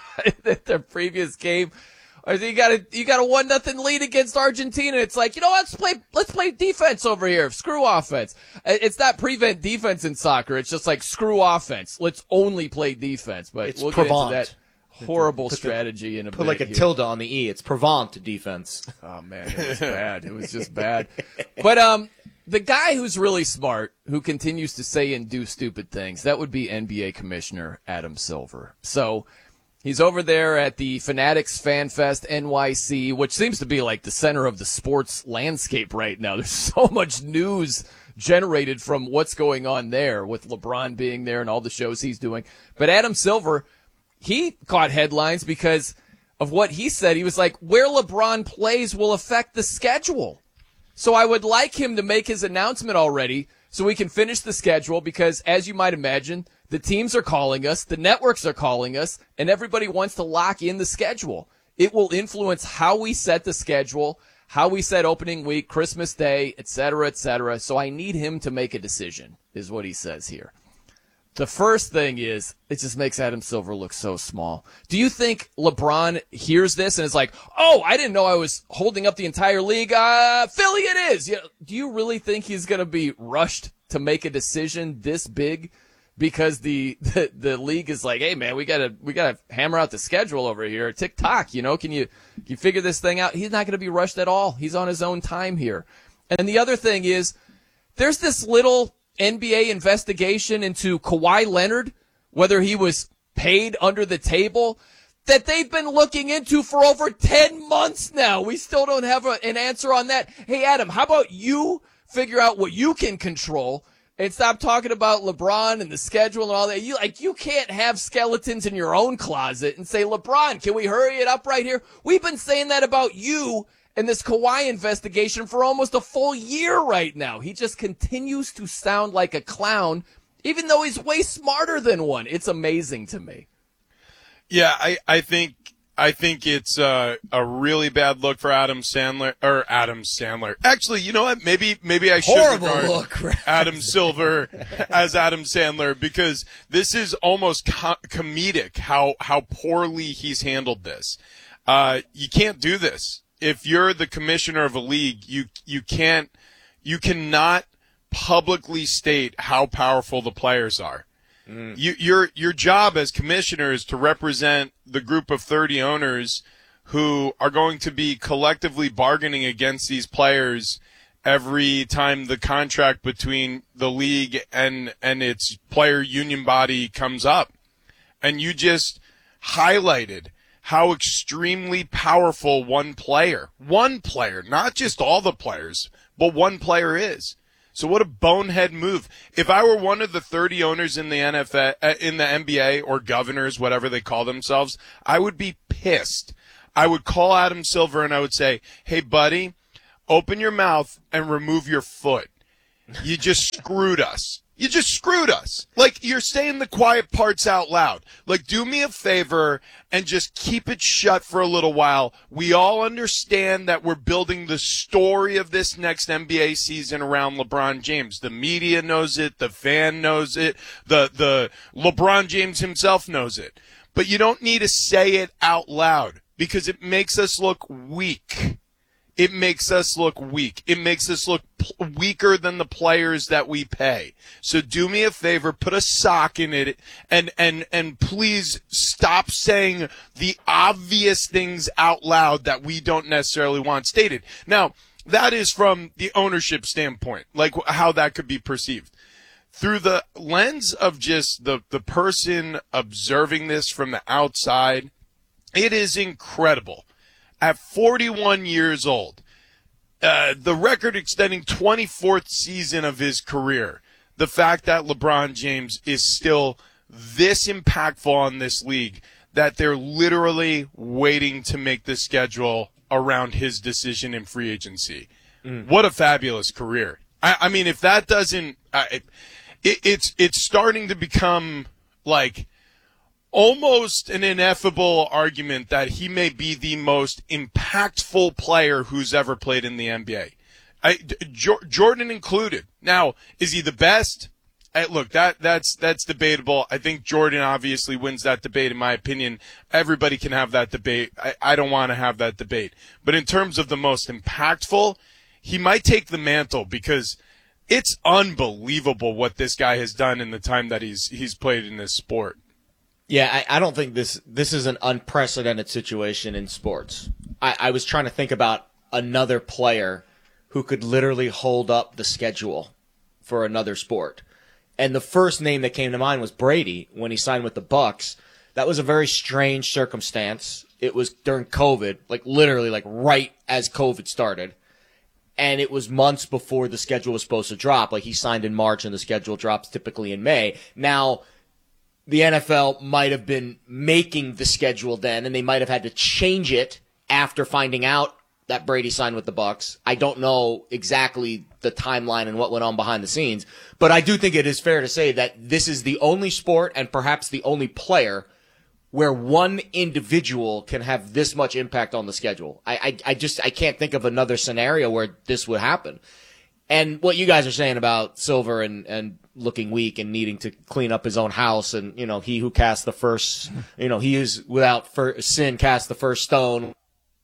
at their previous game. Or you got a you got a one nothing lead against Argentina. It's like, you know, let's play let's play defense over here. Screw offense. It's not prevent defense in soccer. It's just like screw offense. Let's only play defense. But It's we'll Provence. get into that horrible Put the- strategy in a Put bit like a here. tilde on the E. It's Provence defense. Oh man, it was bad. It was just bad. But um. The guy who's really smart, who continues to say and do stupid things, that would be N B A Commissioner Adam Silver. So he's over there at the Fanatics Fan Fest N Y C, which seems to be like the center of the sports landscape right now. There's so much news generated from what's going on there, with LeBron being there and all the shows he's doing. But Adam Silver, he caught headlines because of what he said. He was like, where LeBron plays will affect the schedule. So I would like him to make his announcement already so we can finish the schedule, because as you might imagine, the teams are calling us, the networks are calling us, and everybody wants to lock in the schedule. It will influence how we set the schedule, how we set opening week, Christmas Day, et cetera, et cetera. So I need him to make a decision, is what he says here. The first thing is, it just makes Adam Silver look so small. Do you think LeBron hears this and is like, oh, I didn't know I was holding up the entire league. Uh, Philly it is. You know, do you really think he's going to be rushed to make a decision this big because the, the, the league is like, hey, man, we got to we gotta hammer out the schedule over here. Tick-tock, you know, can you, can you figure this thing out? He's not going to be rushed at all. He's on his own time here. And the other thing is, there's this little N B A investigation into Kawhi Leonard, whether he was paid under the table, that they've been looking into for over ten months now. We still don't have a, an answer on that. Hey, Adam, how about you figure out what you can control and stop talking about LeBron and the schedule and all that? You like you can't have skeletons in your own closet and say, LeBron, can we hurry it up right here? We've been saying that about you and this Kawhi investigation for almost a full year right now. He just continues to sound like a clown, even though he's way smarter than one. It's amazing to me. Yeah, I, I think I think it's uh, a really bad look for Adam Sandler or Adam Sandler. Actually, you know what? Maybe maybe I should Horrible regard look. Adam Silver as Adam Sandler, because this is almost co- comedic how how poorly he's handled this. Uh, you can't do this. If you're the commissioner of a league, you you can't you cannot publicly state how powerful the players are. Mm. You, your your job as commissioner is to represent the group of thirty owners who are going to be collectively bargaining against these players every time the contract between the league and and its player union body comes up. And you just highlighted how extremely powerful one player, one player, not just all the players, but one player is. So what a bonehead move. If I were one of the thirty owners in the N F L, uh, in the N B A, or governors, whatever they call themselves, I would be pissed. I would call Adam Silver and I would say, hey, buddy, open your mouth and remove your foot. You just screwed us. You just screwed us. Like, you're saying the quiet parts out loud. Like, do me a favor and just keep it shut for a little while. We all understand that we're building the story of this next N B A season around LeBron James. The media knows it. The fan knows it. The, the LeBron James himself knows it. But you don't need to say it out loud because it makes us look weak. It makes us look weak. It makes us look p- weaker than the players that we pay. So do me a favor, put a sock in it, and, and, and please stop saying the obvious things out loud that we don't necessarily want stated. Now, that is from the ownership standpoint, like how that could be perceived. Through the lens of just the, the person observing this from the outside, it is incredible. At forty-one years old, uh, the record extending twenty-fourth season of his career, the fact that LeBron James is still this impactful on this league, that they're literally waiting to make the schedule around his decision in free agency. Mm. What a fabulous career. I, I mean, if that doesn't, uh, it, it's, it's starting to become like almost an ineffable argument that he may be the most impactful player who's ever played in the N B A. I, J- Jordan included. Now, is he the best? I, look, that that's that's debatable. I think Jordan obviously wins that debate, in my opinion. Everybody can have that debate. I, I don't want to have that debate. But in terms of the most impactful, he might take the mantle because it's unbelievable what this guy has done in the time that he's he's played in this sport. Yeah, I, I don't think this this is an unprecedented situation in sports. I, I was trying to think about another player who could literally hold up the schedule for another sport. And the first name that came to mind was Brady when he signed with the Bucks. That was a very strange circumstance. It was during COVID, like literally like right as COVID started. And it was months before the schedule was supposed to drop. Like he signed in March and the schedule drops typically in May. Now, the N F L might have been making the schedule then, and they might have had to change it after finding out that Brady signed with the Bucks. I don't know exactly the timeline and what went on behind the scenes, but I do think it is fair to say that this is the only sport and perhaps the only player where one individual can have this much impact on the schedule. I, I, I just I can't think of another scenario where this would happen. And what you guys are saying about Silver and, and looking weak and needing to clean up his own house, and, you know, he who cast the first, you know, he is without fir- sin cast the first stone.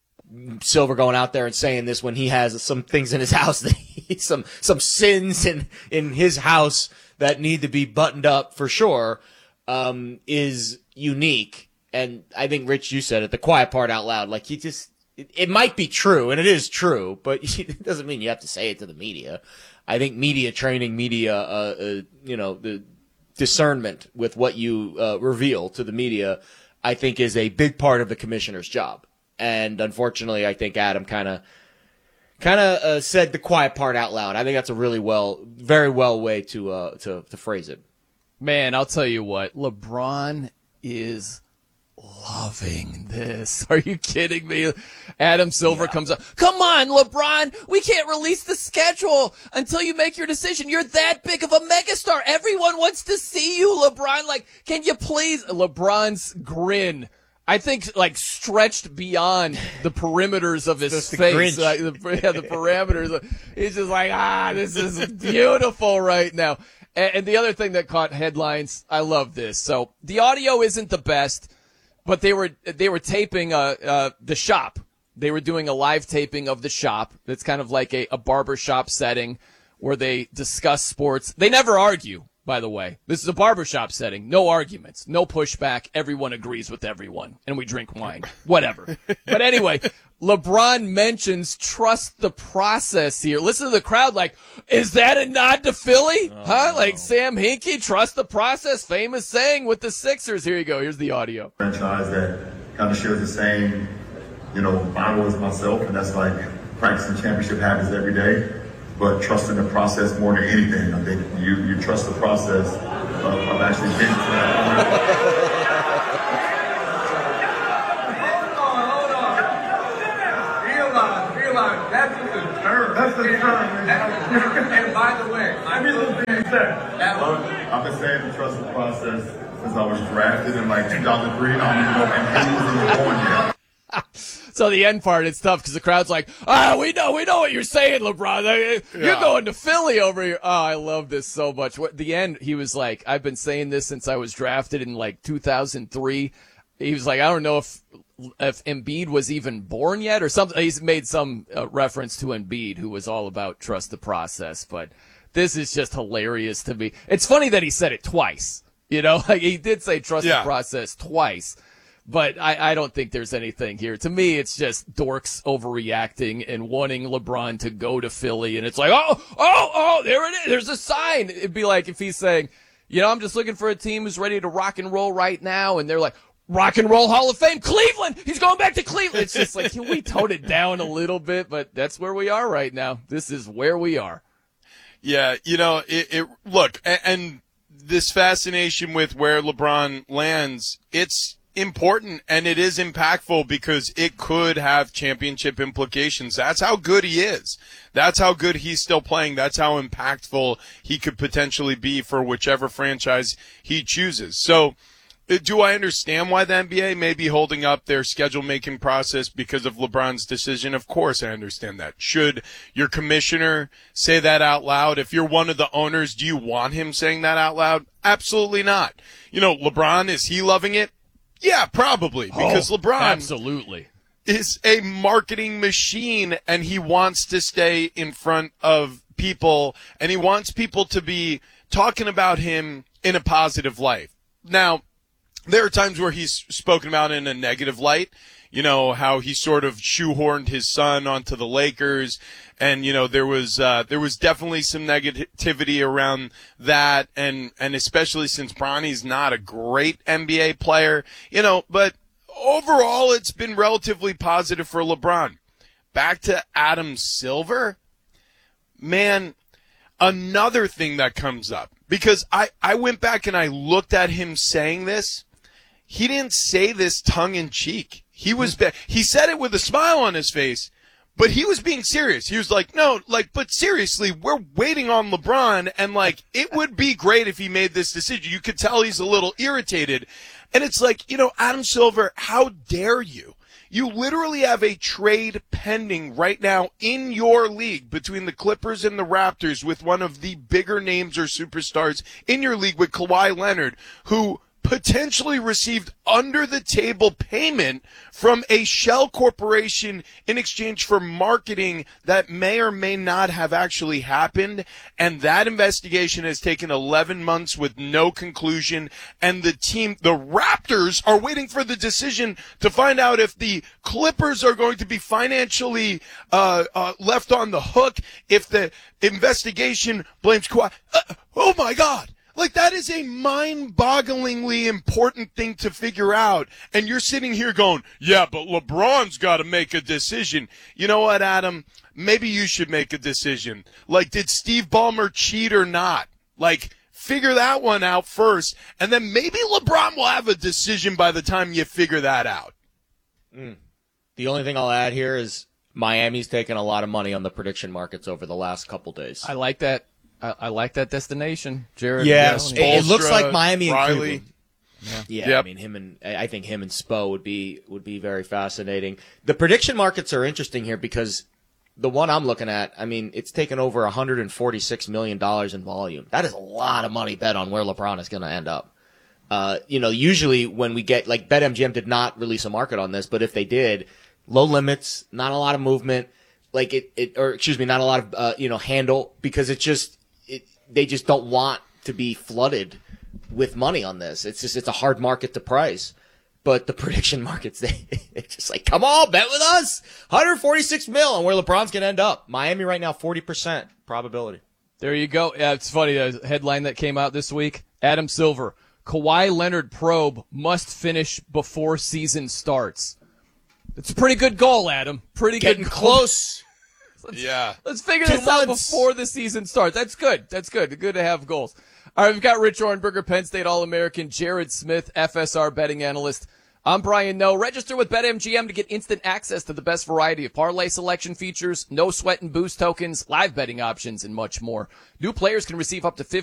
Silver going out there and saying this when he has some things in his house, that he, some, some sins in, in his house that need to be buttoned up for sure, um, is unique. And I think, Rich, you said it, the quiet part out loud. Like, he just, it, it might be true, and it is true, but it doesn't mean you have to say it to the media. I think media training, media, uh, uh, you know, the discernment with what you uh, reveal to the media, I think is a big part of the commissioner's job. And unfortunately, I think Adam kind of, kind of uh, said the quiet part out loud. I think that's a really well, very well way to uh, to to phrase it. Man, I'll tell you what, LeBron is loving this. Are you kidding me? Adam Silver yeah. comes up. Come on, LeBron. We can't release the schedule until you make your decision. You're that big of a megastar. Everyone wants to see you, LeBron. Like, can you please? LeBron's grin, I think, like, stretched beyond the perimeters of his just face. Like, the, yeah, the parameters. He's just like, ah, this is beautiful right now. And, and the other thing that caught headlines, I love this. So the audio isn't the best, but they were they were taping uh, uh, the shop. They were doing a live taping of the shop. It's kind of like a, a barbershop setting where they discuss sports. They never argue, by the way. This is a barbershop setting. No arguments. No pushback. Everyone agrees with everyone. And we drink wine. Whatever. But anyway, LeBron mentions trust the process here. Listen to the crowd like, is that a nod to Philly? Oh, huh? No. Like Sam Hinkie, trust the process, famous saying with the Sixers. Here you go. Here's the audio. Franchise that kind of shares the same, you know, Bible as myself, and that's like practicing championship habits every day. but trusting the process more than anything. I think you, you trust the process of, of actually getting to that point. That's the term. That's the term. And by the way, I mean, that Look, I've been saying to trust the process since I was drafted in like two thousand three. I don't even know, and he wasn't even born yet. So the end part, it's tough because the crowd's like, ah, we know, we know what you're saying, LeBron. You're Yeah. going to Philly over here. Oh, I love this so much. What the end, he was like, I've been saying this since I was drafted in like two thousand three. He was like, I don't know if if Embiid was even born yet or something. He's made some uh, reference to Embiid, who was all about trust the process. But this is just hilarious to me. It's funny that he said it twice. You know, like he did say trust Yeah. the process twice. But I, I don't think there's anything here. To me, it's just dorks overreacting and wanting LeBron to go to Philly. And it's like, oh, oh, oh, there it is. There's a sign. It'd be like if he's saying, you know, I'm just looking for a team who's ready to rock and roll right now. And they're like, Rock and Roll Hall of Fame, Cleveland. He's going back to Cleveland. It's just like, can we tone it down a little bit? But that's where we are right now. This is where we are. Yeah, you know, it, it look, and, and this fascination with where LeBron lands, it's important and it is impactful because it could have championship implications. That's how good he is. That's how good he's still playing. That's how impactful he could potentially be for whichever franchise he chooses. So, do I understand why the N B A may be holding up their schedule-making process because of LeBron's decision? Of course I understand that. Should your commissioner say that out loud? If you're one of the owners, do you want him saying that out loud? Absolutely not. You know, LeBron, is he loving it? Yeah, probably, because Oh, LeBron absolutely is a marketing machine, and he wants to stay in front of people, and he wants people to be talking about him in a positive light. Now, there are times where he's spoken about in a negative light, you know, how he sort of shoehorned his son onto the Lakers. And, you know, there was, uh, there was definitely some negativity around that. And, and especially since Bronny's not a great N B A player, you know, but overall it's been relatively positive for LeBron. Back to Adam Silver. Man, another thing that comes up, because I, I went back and I looked at him saying this. He didn't say this tongue in cheek. He was, be- he said it with a smile on his face, but he was being serious. He was like, no, like, but seriously, we're waiting on LeBron, and like, it would be great if he made this decision. You could tell he's a little irritated. And it's like, you know, Adam Silver, how dare you? You literally have a trade pending right now in your league between the Clippers and the Raptors with one of the bigger names or superstars in your league with Kawhi Leonard, who potentially received under-the-table payment from a shell corporation in exchange for marketing that may or may not have actually happened. And that investigation has taken eleven months with no conclusion. And the team, the Raptors, are waiting for the decision to find out if the Clippers are going to be financially uh, uh, left on the hook if the investigation blames Kawhi. Uh, oh, my God. Like, that is a mind-bogglingly important thing to figure out. And you're sitting here going, yeah, but LeBron's got to make a decision. You know what, Adam? Maybe you should make a decision. Like, did Steve Ballmer cheat or not? Like, figure that one out first. And then maybe LeBron will have a decision by the time you figure that out. Mm. The only thing I'll add here is Miami's taken a lot of money on the prediction markets over the last couple days. I like that. I, I like that destination, Jared. Yeah, you know, it, it looks like Miami and Riley. Cleveland. Yeah, yeah Yep. I mean him and I think him and Spo would be would be very fascinating. The prediction markets are interesting here because the one I'm looking at, I mean, it's taken over one hundred forty-six million dollars in volume. That is a lot of money bet on where LeBron is going to end up. Uh, you know, usually when we get like BetMGM did not release a market on this, but if they did, low limits, not a lot of movement, like it, it or excuse me, not a lot of uh, you know handle because it just. It, they just don't want to be flooded with money on this. It's just, it's a hard market to price. But the prediction markets, they, it's just like, come on, bet with us. one hundred forty-six mil on where LeBron's going to end up. Miami right now, forty percent probability. There you go. Yeah, it's funny. The headline that came out this week, Adam Silver, Kawhi Leonard probe must finish before season starts. It's a pretty good goal, Adam. Pretty Getting good close. Let's, yeah. Let's figure Two this out months. before the season starts. That's good. That's good. Good to have goals. All right, we've got Rich Ornberger, Penn State All-American, Jared Smith, F S R betting analyst. I'm Brian Noe. Register with BetMGM to get instant access to the best variety of parlay selection features, no sweat and boost tokens, live betting options, and much more. New players can receive up to fifty